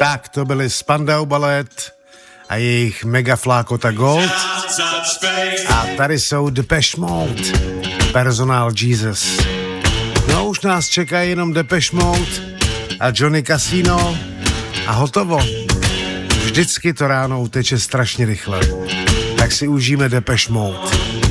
Tak, to byli Spandau Ballet a jejich Mega Flákota Gold. A tady jsou Depeche Mode, Personal Jesus. No už nás čeká jenom Depeche Mode a Johnny Casino a hotovo. Vždycky to ráno uteče strašně rychle. Tak si užijeme Depeche Mode.